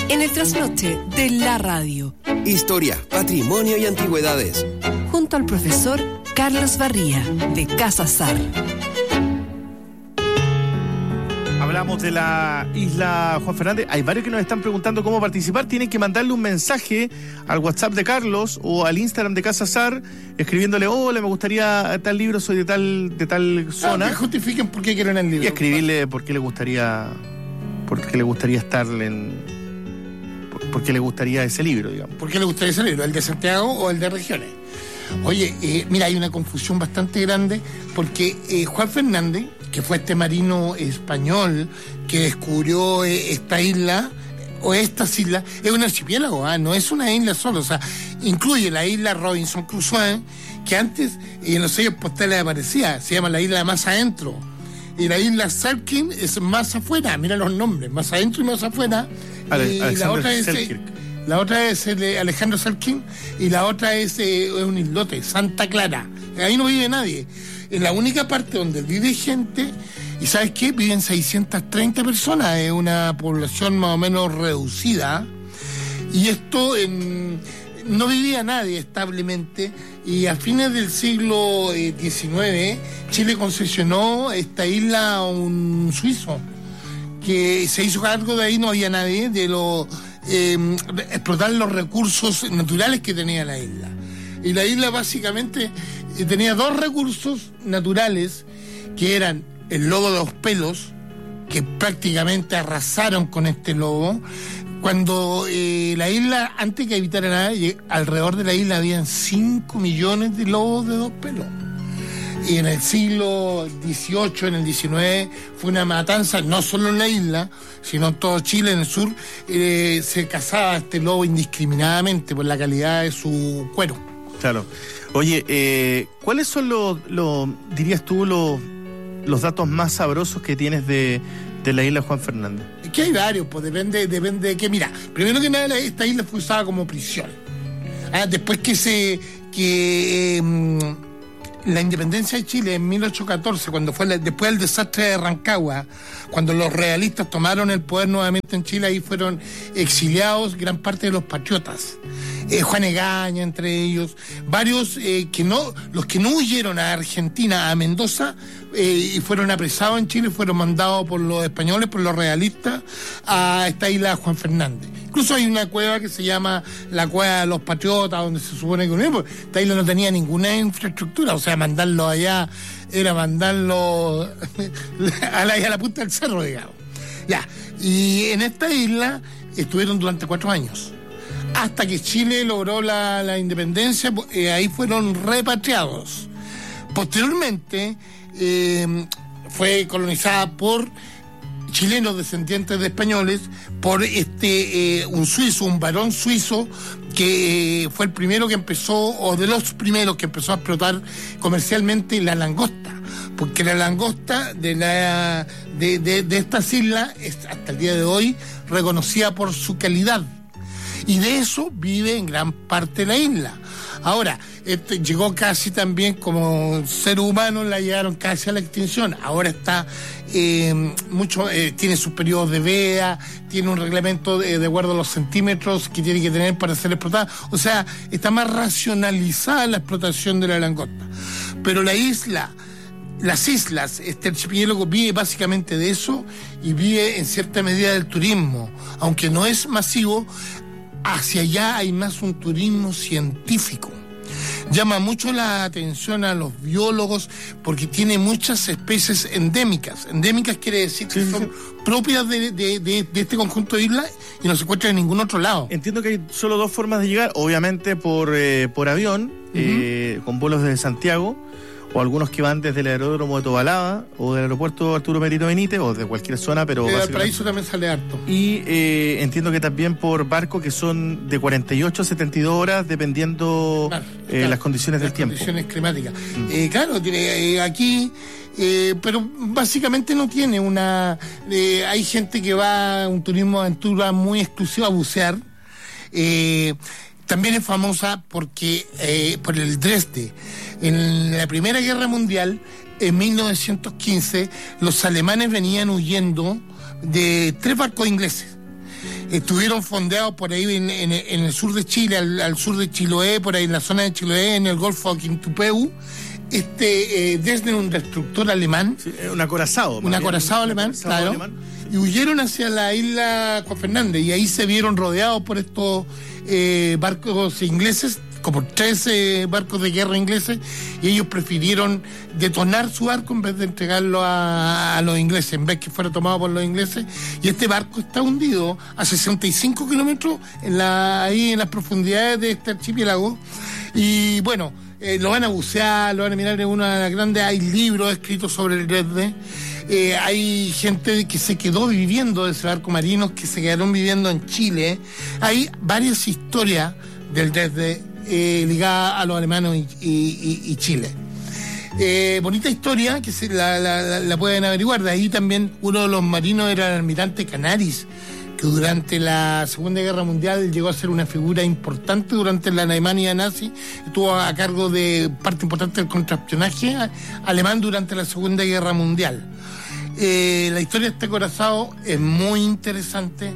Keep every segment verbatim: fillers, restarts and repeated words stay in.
En el trasnoche de la radio. Historia, patrimonio y antigüedades. Junto al profesor Carlos Barría, de Casa Sar. Hablamos de la isla Juan Fernández. Hay varios que nos están preguntando cómo participar. Tienen que mandarle un mensaje al WhatsApp de Carlos o al Instagram de Casa Sar, escribiéndole: hola, me gustaría tal libro, soy de tal de tal zona. No, que justifiquen por qué quieren el libro. Y escribirle por qué le gustaría, por qué le gustaría estar en, por, por qué le gustaría ese libro, digamos. ¿Por qué le gustaría ese libro? ¿El de Santiago o el de Regiones? Oye, eh, mira, hay una confusión bastante grande porque eh, Juan Fernández, que fue este marino español que descubrió eh, esta isla, o estas islas, es un archipiélago, ¿eh? No es una isla solo, o sea, incluye la isla Robinson Crusoe, que antes en los sellos postales aparecía, se llama la isla más adentro, y la isla Selkirk es más afuera, mira los nombres, más adentro y más afuera, Ale, y la otra es... Selkirk. La otra es el de Alejandro Selkirk y la otra es, eh, es un islote, Santa Clara. Ahí no vive nadie. En la única parte donde vive gente, y ¿sabes qué? Viven seiscientas treinta personas, es una población más o menos reducida. Y esto en, no vivía nadie establemente. Y a fines del siglo diecinueve, Chile concesionó esta isla a un suizo, que se hizo cargo de ahí, no había nadie, de los... Eh, explotar los recursos naturales que tenía la isla. Y la isla básicamente eh, tenía dos recursos naturales, que eran el lobo de los pelos, que prácticamente arrasaron con este lobo. Cuando eh, la isla, antes que habitara nada, alrededor de la isla habían cinco millones de lobos de dos pelos. Y en el siglo dieciocho, en el diecinueve, fue una matanza, no solo en la isla, sino en todo Chile, en el sur, eh, se cazaba este lobo indiscriminadamente por la calidad de su cuero. Claro. Oye, eh, ¿cuáles son los, los dirías tú, los, los datos más sabrosos que tienes de, de la isla Juan Fernández? Que hay varios, pues depende, depende de qué. Mira, primero que nada, esta isla fue usada como prisión. Ah, después que se... que eh, la independencia de Chile en mil ochocientos catorce, cuando fue la, después del desastre de Rancagua, cuando los realistas tomaron el poder nuevamente en Chile, ahí fueron exiliados gran parte de los patriotas, eh, Juan Egaña entre ellos, varios eh, que no, los que no huyeron a Argentina, a Mendoza, eh, y fueron apresados en Chile, fueron mandados por los españoles, por los realistas, a esta isla Juan Fernández. Incluso hay una cueva que se llama la Cueva de los Patriotas, donde se supone que uno, esta isla no tenía ninguna infraestructura, o sea, mandarlo allá era mandarlo a la, a la punta del cerro, digamos. Ya, y en esta isla estuvieron durante cuatro años, hasta que Chile logró la, la independencia, eh, ahí fueron repatriados. Posteriormente, eh, fue colonizada por chilenos descendientes de españoles, por este eh, un suizo, un varón suizo, que eh, fue el primero que empezó, o de los primeros que empezó a explotar comercialmente la langosta, porque la langosta de la de, de, de estas islas es hasta el día de hoy reconocida por su calidad, y de eso vive en gran parte de la isla. Ahora, este llegó casi también como ser humano, la llegaron casi a la extinción. Ahora está eh, mucho, eh, tiene sus periodos de veda, tiene un reglamento de, de acuerdo a los centímetros que tiene que tener para ser explotada. O sea, está más racionalizada la explotación de la langosta. Pero la isla, las islas, este archipiélago vive básicamente de eso y vive en cierta medida del turismo, aunque no es masivo. Hacia allá hay más un turismo científico. Llama mucho la atención a los biólogos porque tiene muchas especies endémicas. Endémicas quiere decir que sí, son sí. propias de, de, de, de este conjunto de islas y no se encuentran en ningún otro lado. Entiendo que hay solo dos formas de llegar, obviamente por, eh, por avión, uh-huh. eh, con vuelos desde Santiago, o algunos que van desde el aeródromo de Tobalaba o del aeropuerto Arturo Merito Benítez o de cualquier zona, pero el Paraíso también sale harto. Y eh, entiendo que también por barco, que son de cuarenta y ocho a setenta y dos horas dependiendo claro, eh, claro, las condiciones las del tiempo. Las condiciones climáticas. Mm. Eh, claro, tiene eh, aquí, eh, pero básicamente no tiene una... Eh, hay gente que va a un turismo de aventura muy exclusivo a bucear. Eh, también es famosa porque eh, por el Dresde. En la Primera Guerra Mundial, en mil novecientos quince, los alemanes venían huyendo de tres barcos ingleses. estuvieron fondeados por ahí en, en, en el sur de Chile, al, al sur de Chiloé, por ahí en la zona de Chiloé, en el Golfo de Quintupeu. Este eh, desde un destructor alemán, sí, un acorazado, un acorazado alemán, claro, alemán. Y huyeron hacia la isla Juan Fernández y ahí se vieron rodeados por estos eh, barcos ingleses, como trece barcos de guerra ingleses, y ellos prefirieron detonar su barco en vez de entregarlo a, a los ingleses, en vez que fuera tomado por los ingleses. Y este barco está hundido a sesenta y cinco kilómetros en la, ahí en las profundidades de este archipiélago. Y bueno, eh, lo van a bucear, lo van a mirar en una de las grandes, hay libros escritos sobre el Dresde. Eh, hay gente que se quedó viviendo de ese barco, marinos que se quedaron viviendo en Chile. Hay varias historias del Dresde eh, ligadas a los alemanes y, y, y Chile. Eh, bonita historia que se, la, la, la pueden averiguar. De ahí también uno de los marinos era el almirante Canaris, que durante la Segunda Guerra Mundial llegó a ser una figura importante durante la Alemania nazi, estuvo a cargo de parte importante del contraespionaje alemán durante la Segunda Guerra Mundial. Eh, la historia de este acorazado es muy interesante.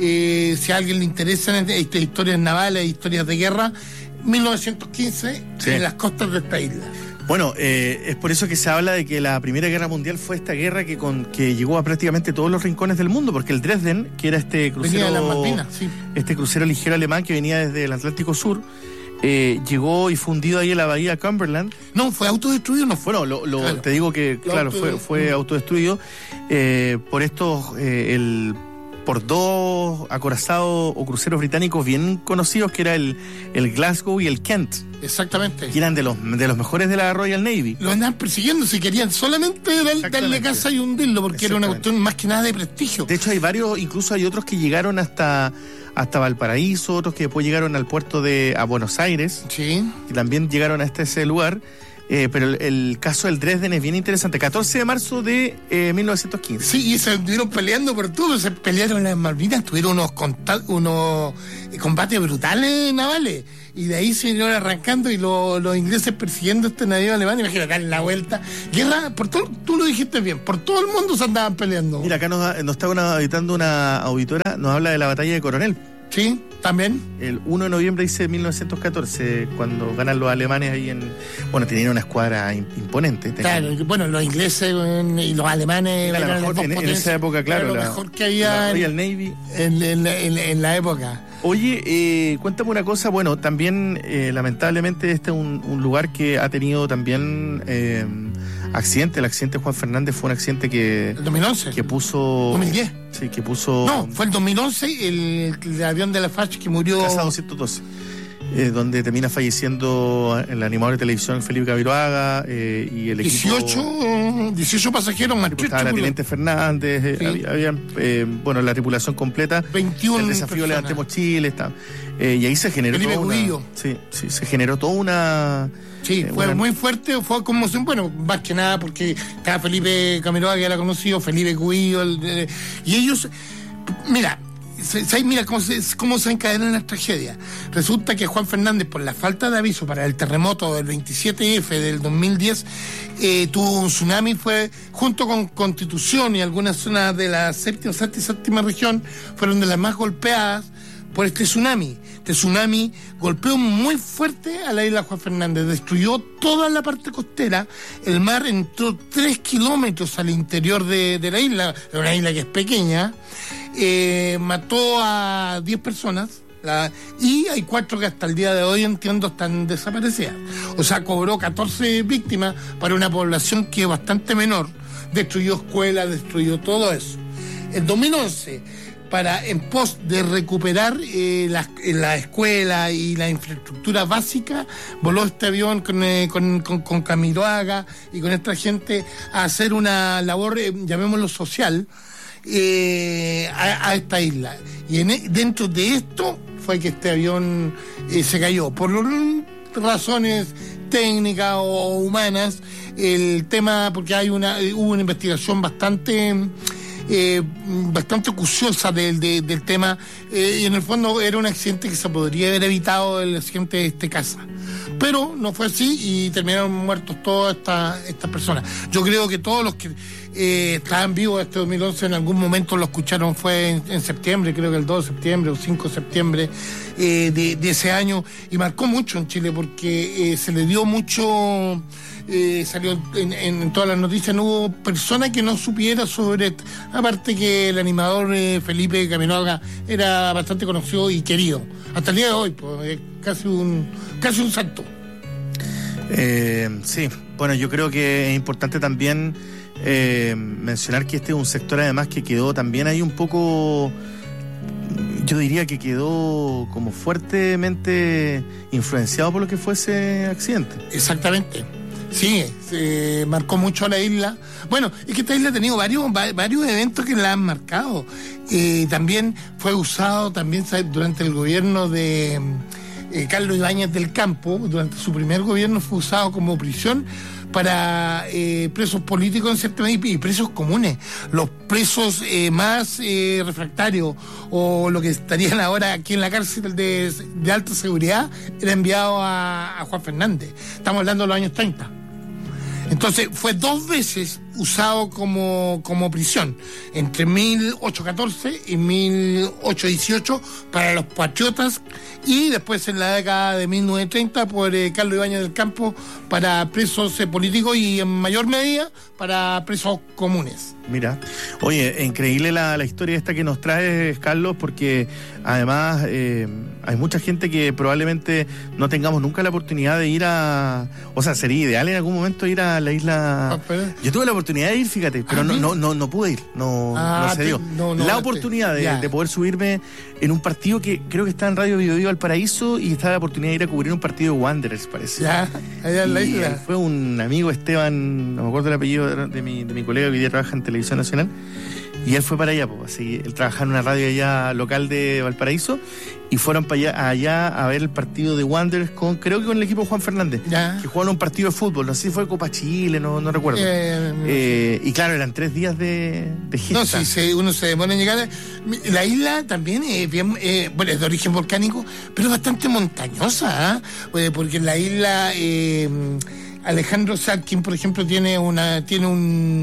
Eh, si a alguien le interesan estas historias navales, historias de guerra, mil novecientos quince, sí, en las costas de esta isla. Bueno, eh, es por eso que se habla de que la Primera Guerra Mundial fue esta guerra que con que llegó a prácticamente todos los rincones del mundo, porque el Dresden, que era este crucero, venía de las Malvinas, sí, este crucero ligero alemán que venía desde el Atlántico Sur, eh, llegó y fundido ahí en la bahía Cumberland. No, fue autodestruido, no fue. Bueno, lo, lo, claro. te digo que, lo claro, auto... fue, fue autodestruido eh, por estos, eh, el por dos acorazados o cruceros británicos bien conocidos, que era el, el Glasgow y el Kent. Exactamente. Que eran de los, de los mejores de la Royal Navy. Lo andaban persiguiendo, si querían solamente dar, darle casa y hundirlo, porque era una cuestión más que nada de prestigio. De hecho, hay varios, incluso hay otros que llegaron hasta, hasta Valparaíso, otros que después llegaron al puerto de a Buenos Aires, sí, que también llegaron hasta ese lugar. Eh, pero el, el caso del Dresden es bien interesante. catorce de marzo de eh, mil novecientos quince. Sí, y se estuvieron peleando por todo. Se pelearon en las Malvinas, tuvieron unos, conta- unos combates brutales navales. Y de ahí se iban arrancando y lo, los ingleses persiguiendo este navío alemán. Imagínate, darle la vuelta. Guerra, por todo, tú lo dijiste bien, por todo el mundo se andaban peleando. Mira, acá nos, nos está una, auditando una auditora, nos habla de la batalla de Coronel. Sí, también. El uno de noviembre, dice mil novecientos catorce, cuando ganan los alemanes ahí en... Bueno, tenían una escuadra imponente. Tenían... Claro, bueno, los ingleses y los alemanes... Era la mejor, en, en esa época, claro. Era lo la, mejor que había la Royal Navy. En, en, en, en la época. Oye, eh, cuéntame una cosa. Bueno, también, eh, lamentablemente, este es un, un lugar que ha tenido también... Eh, accidente, el accidente de Juan Fernández fue un accidente que... ¿El dos mil once? Que puso... ¿dos mil diez? Sí, que puso... No, fue el dos mil once, el, el avión de la F A C que murió... Casa doscientos doce, eh, donde termina falleciendo el animador de televisión Felipe Camiroaga eh, y el equipo... dieciocho, dieciocho pasajeros más tres Estaba la Teniente Fernández, eh, sí, había, había eh, bueno, la tripulación completa. veintiuna el desafío personas. Levantemos Chile, está. Eh, y ahí se generó Felipe toda una, Cubillo. sí, sí, se generó toda una... Sí, eh, fue una... muy fuerte, fue conmoción, bueno, más que nada porque estaba Felipe Camiroaga, que era conocido, Felipe Cubillo, el, el, y ellos, mira, se, se, mira cómo se, cómo se encadenan las tragedias. Resulta que Juan Fernández, por la falta de aviso para el terremoto del veintisiete efe del dos mil diez, eh, tuvo un tsunami, fue junto con Constitución y algunas zonas de la séptima, sexta y séptima región, fueron de las más golpeadas por este tsunami. Este tsunami golpeó muy fuerte a la isla Juan Fernández, destruyó toda la parte costera, el mar entró tres kilómetros al interior de, de la isla, una isla que es pequeña, eh, mató a diez personas, la, y hay cuatro que hasta el día de hoy, entiendo, están desaparecidas. O sea, cobró catorce víctimas para una población que es bastante menor, destruyó escuelas, destruyó todo eso. En dos mil once... para en pos de recuperar eh, la, la escuela y la infraestructura básica, voló este avión con, eh, con, con, con Camiroaga y con esta gente a hacer una labor, eh, llamémoslo social, eh, a, a esta isla. Y en, dentro de esto fue que este avión eh, se cayó. Por razones técnicas o humanas, el tema, porque hay una hubo una investigación bastante... Eh, bastante acuciosa del, de, del tema, eh, y en el fondo era un accidente que se podría haber evitado, el accidente de este casa, pero no fue así y terminaron muertos todas estas estas personas. Yo creo que todos los que eh, estaban vivos este dos mil once, en algún momento lo escucharon, fue en, en septiembre, creo que el dos de septiembre o cinco de septiembre eh, de, de ese año, y marcó mucho en Chile porque eh, se le dio mucho... Eh, salió en, en todas las noticias, no hubo persona que no supiera sobre esto. Aparte que el animador eh, Felipe Camiroaga era bastante conocido y querido hasta el día de hoy, pues, es casi un casi un santo. Eh, sí, bueno, yo creo que es importante también eh, mencionar que este es un sector además que quedó también ahí un poco, yo diría que quedó como fuertemente influenciado por lo que fue ese accidente. Exactamente. Sí, se marcó mucho a la isla. Bueno, es que esta isla ha tenido varios varios eventos que la han marcado. Eh, también fue usado también durante el gobierno de eh, Carlos Ibáñez del Campo, durante su primer gobierno fue usado como prisión para eh, presos políticos en cierta medida y presos comunes. Los presos eh, más eh, refractarios o lo que estarían ahora aquí en la cárcel de, de alta seguridad era enviado a, a Juan Fernández. Estamos hablando de los años treinta. Entonces fue dos veces usado como, como prisión, entre mil ochocientos catorce y mil ochocientos dieciocho para los patriotas y después en la década de mil novecientos treinta por eh, Carlos Ibáñez del Campo para presos eh, políticos y en mayor medida para presos comunes. Mira, oye, increíble la, la historia esta que nos traes, Carlos, porque además eh, hay mucha gente que probablemente no tengamos nunca la oportunidad de ir a... O sea, sería ideal en algún momento ir a la isla... Ah, pero... Yo tuve la oportunidad de ir, fíjate, pero ¿Ah, no, sí? no, no, no pude ir, no, ah, no se dio. Te, no, no, la te, oportunidad de, de poder subirme en un partido que creo que está en Radio Bio Bio Valparaíso y está la oportunidad de ir a cubrir un partido de Wanderers, parece. Ya, allá en la Y isla. fue un amigo, Esteban, no me acuerdo el apellido de, de, mi, de mi colega que hoy día trabaja en Televisión Nacional, y él fue para allá, pues, así, él trabajaba en una radio allá local de Valparaíso, y fueron para allá, allá a ver el partido de Wanderers con, creo que con el equipo de Juan Fernández, Ya. que jugaron un partido de fútbol, no sé si fue Copa Chile, no, no recuerdo. Eh, Eh, y claro, eran tres días de, de gesta. No, si se, uno se demora en llegar. La isla también es bien, eh, bueno, es de origen volcánico, pero bastante montañosa, ¿eh? Porque en la isla eh, Alejandro Salkin, por ejemplo, tiene una, tiene un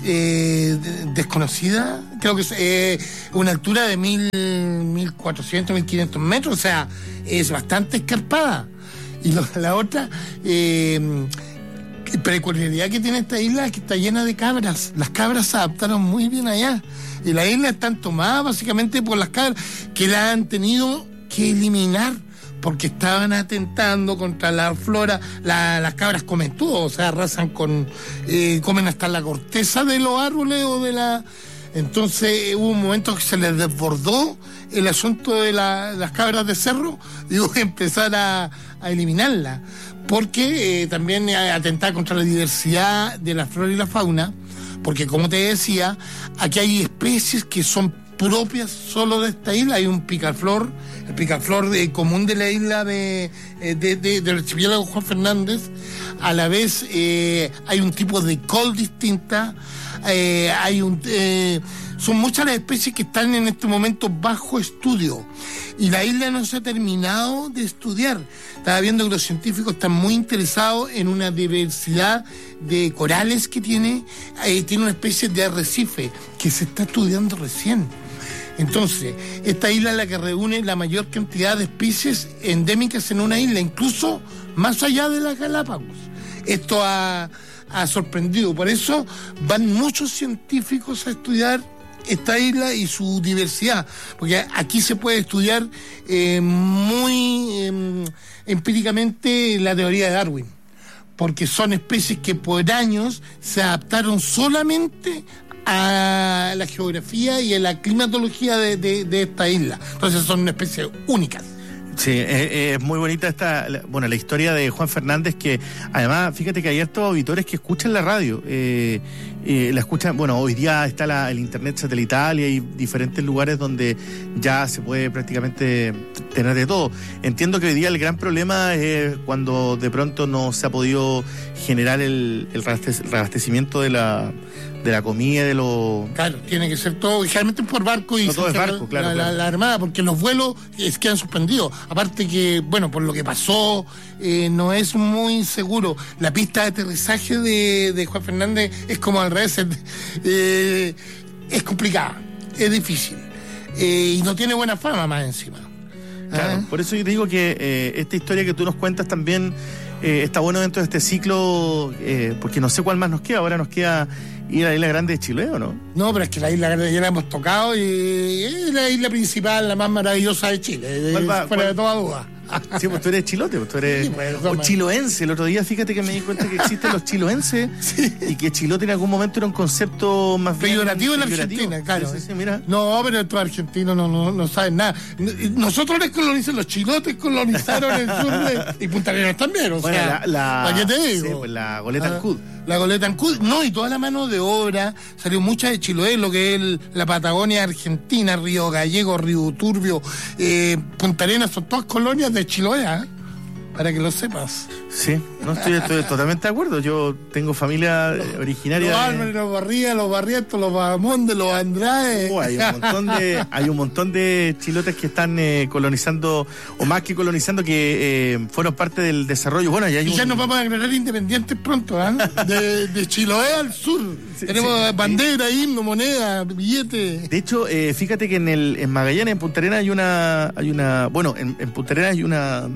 eh, desconocida, creo que es eh, una altura de mil, mil cuatrocientos, mil quinientos metros, o sea, es bastante escarpada. Y lo, la otra eh, peculiaridad que tiene esta isla es que está llena de cabras. Las cabras se adaptaron muy bien allá. Y la isla está tomada básicamente por las cabras que la han tenido que eliminar porque estaban atentando contra la flora. La, las cabras comen todo, o sea, arrasan con... Eh, comen hasta la corteza de los árboles o de la... Entonces hubo un momento que se les desbordó el asunto de la, las cabras de cerro y hubo que empezar a, a eliminarlas. Porque eh, también atentar contra la diversidad de la flora y la fauna, porque como te decía, aquí hay especies que son propias solo de esta isla. Hay un picaflor, el picaflor de, común de la isla de, de, de, del archipiélago Juan Fernández. A la vez eh, hay un tipo de col distinta, eh, hay un... Eh, son muchas las especies que están en este momento bajo estudio y la isla no se ha terminado de estudiar. Estaba viendo que los científicos están muy interesados en una diversidad de corales que tiene, eh, tiene una especie de arrecife que se está estudiando recién. Entonces, esta isla es la que reúne la mayor cantidad de especies endémicas en una isla, incluso más allá de las Galápagos. Esto ha, ha sorprendido, por eso van muchos científicos a estudiar esta isla y su diversidad, porque aquí se puede estudiar eh, muy eh, empíricamente la teoría de Darwin, porque son especies que por años se adaptaron solamente a la geografía y a la climatología de, de, de esta isla. Entonces son especies únicas. Sí, es eh, eh, muy bonita esta, la, bueno, la historia de Juan Fernández, que además, fíjate que hay estos auditores que escuchan la radio, eh, eh, la escuchan, bueno, hoy día está la, el internet satelital y hay diferentes lugares donde ya se puede prácticamente tener de todo. Entiendo que hoy día el gran problema es cuando de pronto no se ha podido generar el, el reabastecimiento de la de la comida, de los... Claro, tiene que ser todo, generalmente por barco y no, todo es barco, la, claro, la, claro. La, la Armada, porque los vuelos es, quedan suspendidos. Aparte que, bueno, por lo que pasó, eh, no es muy seguro. La pista de aterrizaje de, de Juan Fernández es como al revés, es, eh, es complicada, es difícil. Eh, y no tiene buena fama más encima. Claro, ¿Ah? por eso yo te digo que eh, esta historia que tú nos cuentas también eh, está bueno dentro de este ciclo, eh, porque no sé cuál más nos queda. Ahora nos queda ir a la Isla Grande de Chiloé, ¿o no? No, pero es que la Isla Grande ya la hemos tocado y es la isla principal, la más maravillosa de Chile, ¿Cuál va, fuera cuál? de toda duda. Sí, pues tú eres chilote, pues tú eres Sí, pues, o toma. chiloense. El otro día, fíjate que me di cuenta que existen los chiloenses Sí. y que chilote en algún momento era un concepto más bien Peyorativo en peyorativo. Argentina, claro. Sí, sí, sí, mira. No, pero estos argentinos no, no, no saben nada. Nosotros les colonizamos, los chilotes colonizaron el sur de, y Punta Arenas también, o Bueno, sea, la, la, ¿para qué te digo? sí, pues la goleta Ah, Ancud. La goleta Ancud, no, y toda la mano de obra, salió mucha de Chiloé, lo que es el- la Patagonia Argentina, Río Gallego, Río Turbio, eh, Punta Arenas, son todas colonias de Chiloé, ¿eh? Para que lo sepas. Sí, no estoy, estoy totalmente de acuerdo. Yo tengo familia eh, originaria Los de- Álvarez, los Barría, los Barrientos, los Bahamonde, los Andrade. Oh, hay un montón de hay un montón de chilotes que están eh, colonizando, o más que colonizando, que eh, fueron parte del desarrollo. Bueno, ya hay Y ya un- nos vamos a declarar independientes pronto, ¿ah? De, de Chiloé al sur. Sí, Tenemos sí. bandera, himno, moneda, billete. De hecho, eh, fíjate que en el en Magallanes, en Punta Arenas, hay una hay una bueno, en, en Punta Arenas hay una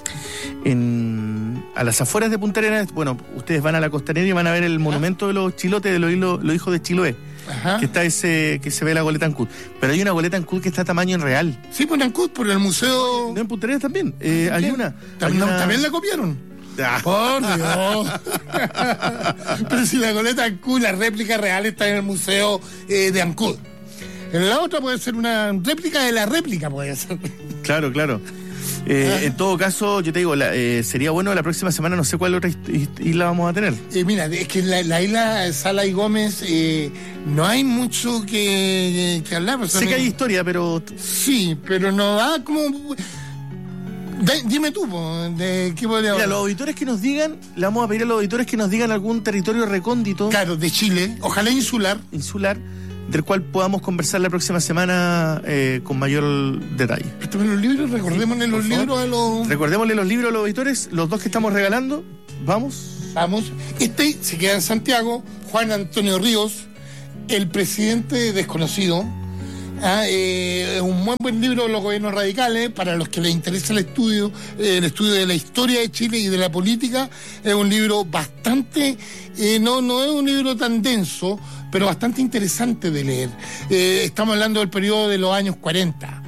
en a las afueras de Punta Arenas, bueno, ustedes van a la costanera y van a ver el monumento de los chilotes, de los, hilo- los hijos de Chiloé, Ajá. que está ese que se ve la goleta Ancud. Pero hay una goleta Ancud que está a tamaño en real. Sí, por Ancud, por el museo. No, en Punta Arenas también. Eh, hay una. hay También, una- también la copiaron. Ah. Por Dios. Pero si la goleta Ancud, la réplica real está en el museo eh, de Ancud. En la otra puede ser una réplica de la réplica, puede ser. Claro, claro. Eh, en todo caso, yo te digo, la- eh, sería bueno la próxima semana, no sé cuál otra ist- ist- isla vamos a tener. Eh, mira, es que en la, la isla Sala y Gómez eh, no hay mucho que, que hablar. o sea, Sé que no- hay historia, pero Sí, pero no da como... Da- dime tú, po, de qué podría mira, hablar. los auditores que nos digan, le vamos a pedir a los auditores que nos digan algún territorio recóndito, Claro, de Chile, ojalá insular. insular, del cual podamos conversar la próxima semana eh, con mayor detalle. Préstame los libros, recordémosle los Por favor. libros a los... Recordémosle los libros a los auditores, los dos que estamos regalando. Vamos. Vamos. Este se queda en Santiago, Juan Antonio Ríos, El presidente desconocido. Ah, eh, es un muy buen libro de los gobiernos radicales para los que les interesa el estudio, eh, el estudio de la historia de Chile y de la política. Es un libro bastante, eh, no, no es un libro tan denso, pero bastante interesante de leer. Eh, estamos hablando del periodo de los años cuarenta.